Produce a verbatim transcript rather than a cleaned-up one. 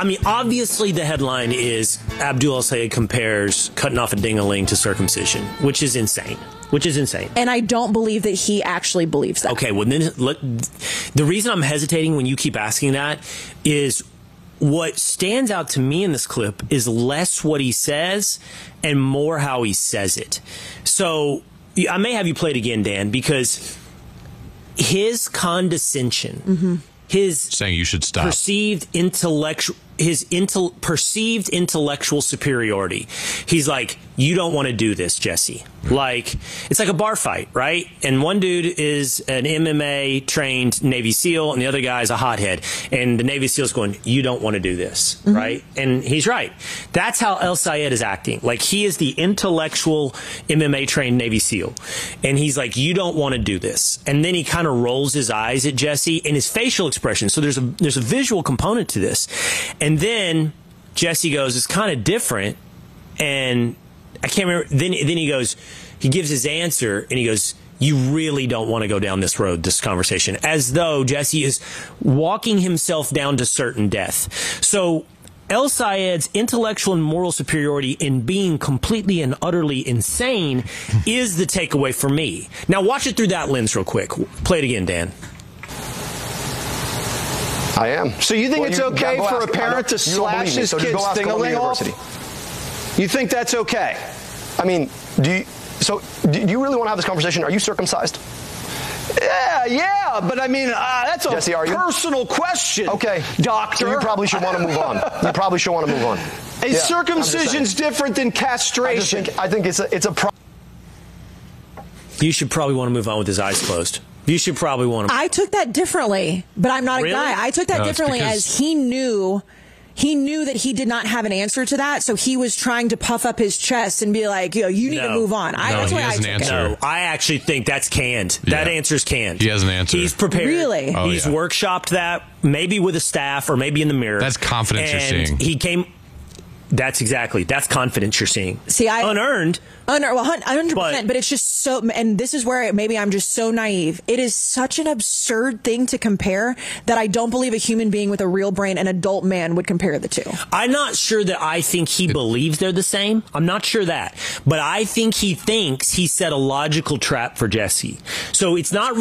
I mean, obviously the headline is Abdul El-Sayed compares cutting off a ding-a-ling to circumcision, which is insane. Which is insane. And I don't believe that he actually believes that. Okay, well, then let, the reason I'm hesitating when you keep asking that is what stands out to me in this clip is less what he says and more how he says it. So I may have you play it again, Dan, because his condescension, mm-hmm. his saying you should stop, perceived intellectual, his intel, perceived intellectual superiority. He's like, you don't want to do this, Jesse. Like, it's like a bar fight, right? And one dude is an M M A trained Navy SEAL, and the other guy is a hothead. And the Navy SEAL's going, you don't want to do this, mm-hmm. right? And he's right. That's how El-Sayed is acting. Like, he is the intellectual M M A trained Navy SEAL. And he's like, you don't want to do this. And then he kind of rolls his eyes at Jesse and his facial expression. So there's a, there's a visual component to this. And then Jesse goes, it's kind of different. And I can't remember. Then, then he goes, he gives his answer and he goes, you really don't want to go down this road, this conversation, as though Jesse is walking himself down to certain death. So El-Sayed's intellectual and moral superiority in being completely and utterly insane is the takeaway for me. Now watch it through that lens real quick. Play it again, Dan. I am. So you think well, it's you, okay for a parent to slash his so kid's thing-a-ling off? You think that's okay? I mean, do you, so do you really want to have this conversation? Are you circumcised? Yeah, yeah, but I mean, uh, that's a Jesse, are you? personal question. Okay, doctor. So you probably should want to move on. You probably should want to move on. A yeah, circumcision's different than castration. I, think, I think it's a, it's a problem. You should probably want to move on with his eyes closed. You should probably want to. I took that differently, but I'm not really? a guy. I took that no, differently as he knew. He knew that he did not have an answer to that, so he was trying to puff up his chest and be like, "Yo, you need no. to move on." I, no, that's he why has I an took answer. it. No, I actually think that's canned. Yeah. That answer's canned. He has an answer. He's prepared. Really? Oh, He's yeah. workshopped that, maybe with a staff or maybe in the mirror. That's confidence and you're seeing. He came. That's exactly. That's confidence you're seeing. See, I unearned. Unearned, well, one hundred But, percent, but it's just so, and this is where maybe I'm just so naive. It is such an absurd thing to compare that I don't believe a human being with a real brain, an adult man, would compare the two. I'm not sure that I think he believes they're the same. I'm not sure that. But I think he thinks he set a logical trap for Jesse. So it's not